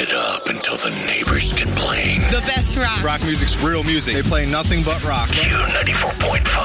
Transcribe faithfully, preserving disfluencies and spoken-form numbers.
it up until the neighbors complain. The best rock. Rock music's real music. They play nothing but rock. Q ninety-four point five.